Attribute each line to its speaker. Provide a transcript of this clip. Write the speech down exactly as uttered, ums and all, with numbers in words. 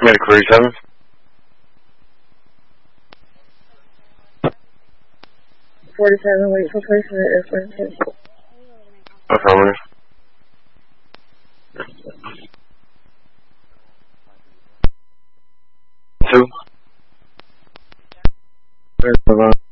Speaker 1: Medic forty-seven.
Speaker 2: forty-seven, wait for person at Air Force Two.
Speaker 1: Affirmative. Two. There's the one.